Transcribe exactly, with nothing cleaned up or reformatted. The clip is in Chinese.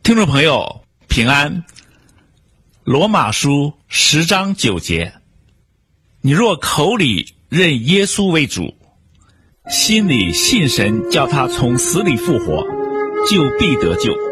听众朋友平安，罗马书十章九节，你若口里认耶稣为主，心里信神叫他从死里复活，就必得救。